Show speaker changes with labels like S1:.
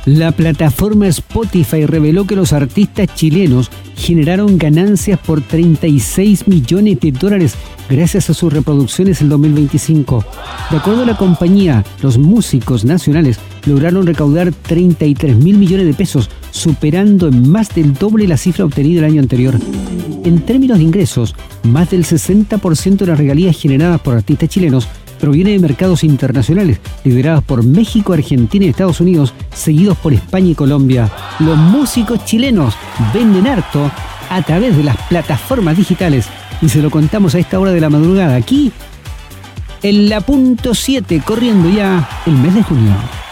S1: La plataforma Spotify reveló que los artistas chilenos generaron ganancias por $36 millones gracias a sus reproducciones en 2025. De acuerdo a la compañía, los músicos nacionales lograron recaudar 33.000 millones de pesos, superando en más del doble la cifra obtenida el año anterior. En términos de ingresos, más del 60% de las regalías generadas por artistas chilenos proviene de mercados internacionales, liderados por México, Argentina y Estados Unidos, seguidos por España y Colombia. Los músicos chilenos venden harto a través de las plataformas digitales y se lo contamos a esta hora de la madrugada, aquí en la punto 7, corriendo ya el mes de junio.